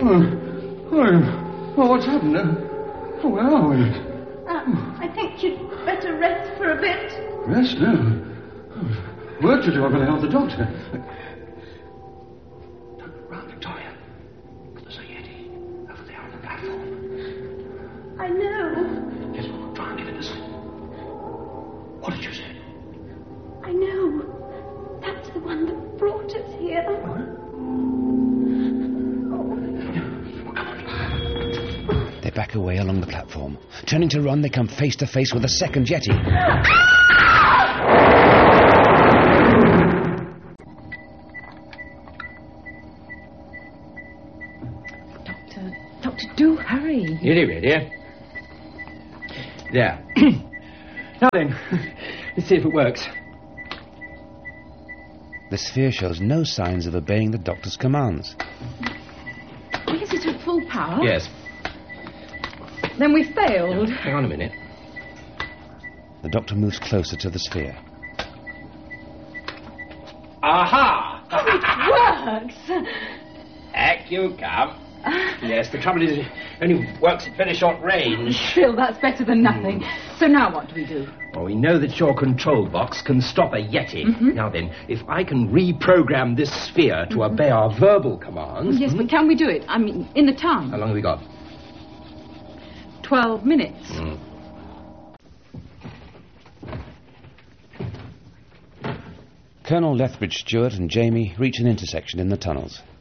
Oh, what's happened? Where are we? I think you'd better rest for a bit. Rest? No. Work to do. I've got to help the doctor. Turn round, Victoria. There's a Yeti over there on the platform. I know. Yes, well, try and get it to sleep. What did you say? I know. That's the one that brought us here. They back away along the platform. Turning to run, they come face to face with a second Yeti. Doctor, do hurry. Really, dear. There. Now then, let's see if it works. The sphere shows no signs of obeying the doctor's commands. Is it at full power? Yes. Then we failed. Hang on a minute. The doctor moves closer to the sphere. Aha! It works! Back you come. Yes, the trouble is it only works at very short range. Still, that's better than nothing. So now what do we do? Well, we know that your control box can stop a Yeti. Now then, if I can reprogram this sphere to obey our verbal commands... Yes, but can we do it? I mean, in the time. How long have we got? 12 minutes. Colonel Lethbridge Stewart and Jamie reach an intersection in the tunnels.